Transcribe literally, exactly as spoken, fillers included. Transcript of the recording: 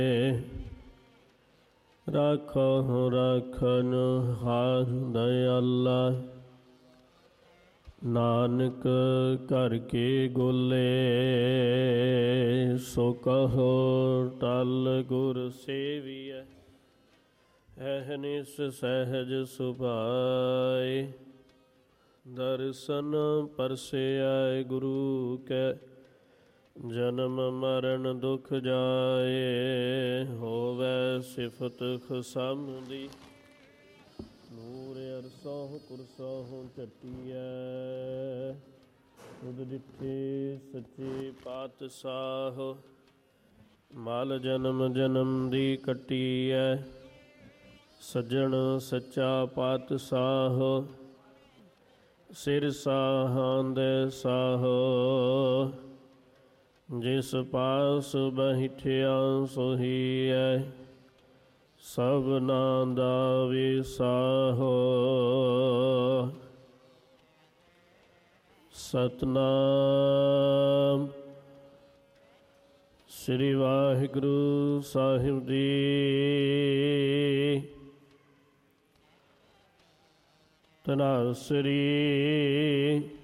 ਰਾਖੋ ਰਾਖਨ ਹਾਰ ਦਇਆਲਾ। ਨਾਨਕ ਘਰ ਕੇ ਗੋਲੇ ਸੋ ਕਹੋ ਟਲ ਗੁਰ ਸੇਵੀਐ। ਅਹਨਿਸ ਸਹਿਜ ਸੁਭਾਏ ਦਰਸ਼ਨ ਪਰਸਿਐ ਗੁਰੂ ਕੈ। ਜਨਮ ਮਰਨ ਦੁਖ ਜਾਏ ਹੋਵੈ ਸਿਫਤ ਖਸਮ ਦੀ। ਨੂਰ ਅਰਸੋਂ ਕੁਰਸੋਂ ਝਟੀਐ ਤੁਧ ਡਿਠੇ ਸੱਚੇ ਪਾਤਸ਼ਾਹ। ਮਲ ਜਨਮ ਜਨਮ ਦੀ ਕੱਟੀਐ ਸੱਜਣ ਸੱਚਾ ਪਾਤਸ਼ਾਹ। ਸਿਰ ਸਾਹਾਂਦੈ ਸਾਹ ਜਿਸ ਪਾਸ ਬੈਠਿਆ ਸੋਹੀਐ। ਸਭਨਾ ਦਾ ਵਿਸਾਹੋ ਸਤਨਾਮ ਸ੍ਰੀ ਵਾਹਿਗੁਰੂ ਸਾਹਿਬ ਜੀ। ਧੰਨਵਾਦ ਸ੍ਰੀ